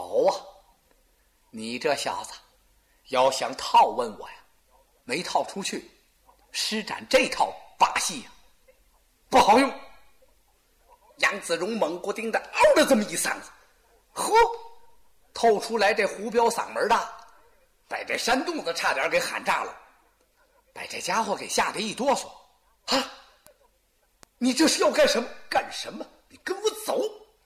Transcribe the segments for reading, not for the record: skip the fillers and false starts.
好啊，你这小子要想套问我呀，没套出去，施展这套把戏呀，不好用。杨子荣猛不丁的嗷的这么一嗓子，呵，透出来这胡彪嗓门大，把这山洞子差点给喊炸了，把这家伙给吓得一哆嗦。啊，你这是要干什么？干什么？你跟我走！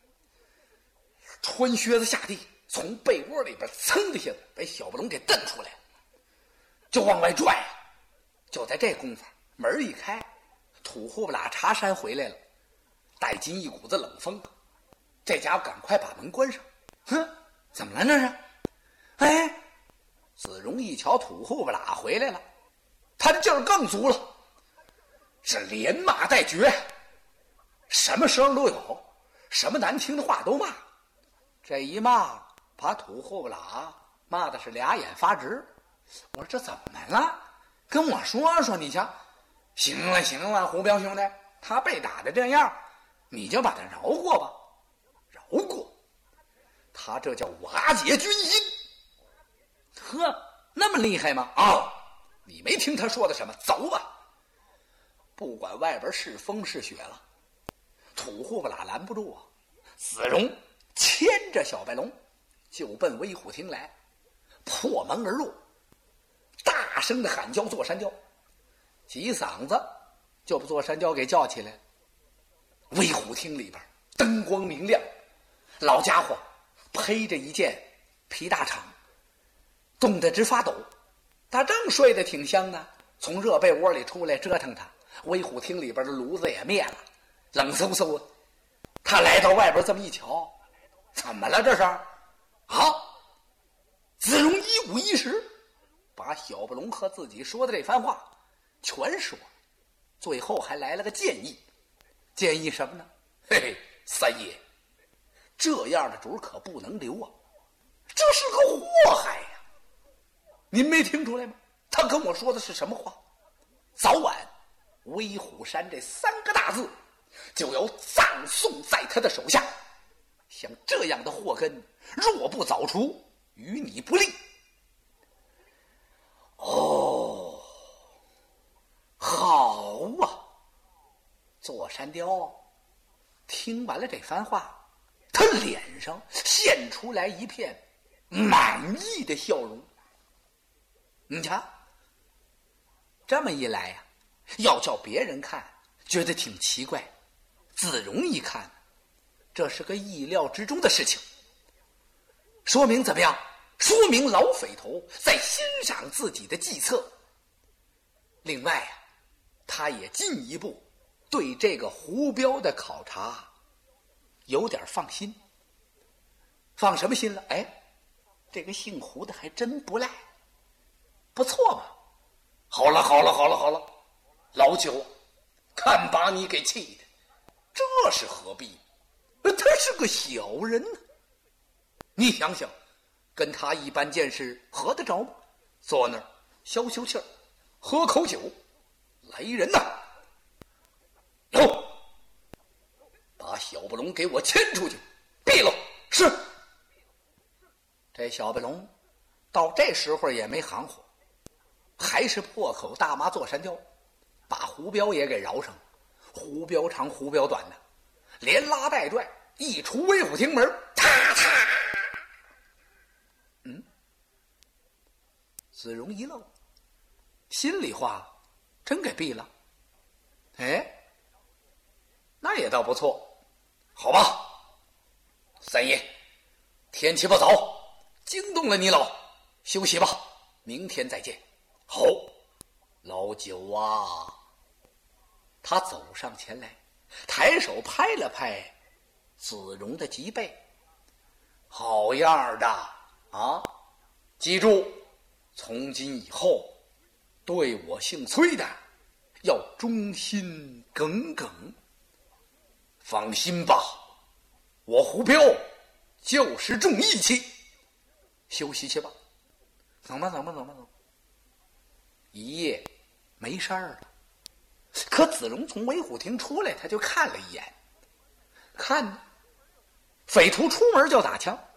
穿靴子下地，从被窝里边噌的一下子把小不龙给蹬出来，就往外拽。就在这功夫，门一开，土呼不拉茶山回来了，带进一股子冷风。这家伙赶快把门关上。哼，怎么了这是？哎，子荣一瞧土呼不拉回来了，他的劲儿更足了，是连骂带绝，什么声都有，什么难听的话都骂。这一骂，把土呼不拉骂的是俩眼发直。我说这怎么了？跟我说说，你瞧。行了行了，胡彪兄弟，他被打的这样，你就把他饶过吧。饶过？他这叫瓦解军营。呵，那么厉害吗？哦，你没听他说的什么？走吧。不管外边是风是雪了，土呼不拉拦不住啊。子荣牵着小白龙就奔威虎亭来，破门而入，大声的喊叫坐山雕，几嗓子就把坐山雕给叫起来了。威虎厅里边灯光明亮，老家伙披着一件皮大氅，冻得直发抖。他正睡得挺香的，从热被窝里出来折腾他。威虎厅里边的炉子也灭了，冷飕飕的。他来到外边这么一瞧，怎么了这是？啊！子荣一五一十把小不龙和自己说的这番话全说，最后还来了个建议。建议什么呢？嘿嘿，三爷，这样的主可不能留啊，这是个祸害呀。您没听出来吗？他跟我说的是什么话？早晚威虎山这三个大字就要葬送在他的手下，像这样的祸根若不早除，与你不利。哦，好啊。坐山雕听完了这番话，他脸上现出来一片满意的笑容。你瞧，这么一来呀，要叫别人看觉得挺奇怪，子荣一看，这是个意料之中的事情。说明怎么样？说明老匪头在欣赏自己的计策。另外啊，他也进一步对这个胡彪的考察有点放心。放什么心了？哎，这个姓胡的还真不赖，不错嘛。好了好了好了好了，老九，看把你给气的，这是何必？他是个小人呢，你想想，跟他一般见识合得着吗？坐那儿消消气儿，喝口酒，来人呐！有，把小不龙给我牵出去，毙了！是。这小不龙到这时候也没含糊，还是破口大骂坐山雕，把胡彪也给饶上了。胡彪长胡彪短的，连拉带拽一出威虎厅门，啪嚓！子荣一愣，心里话真给毙了。哎，那也倒不错。好吧，三爷，天气不早，惊动了你老，休息吧，明天再见。好，老九啊。他走上前来，抬手拍了拍子荣的脊背。好样的啊！记住，从今以后对我姓崔的要忠心耿耿。放心吧，我胡彪就是重义气。休息去吧，走吧走吧走吧走。一夜没事儿了。可子荣从威虎亭出来，他就看了一眼，看呢，匪徒出门就打枪，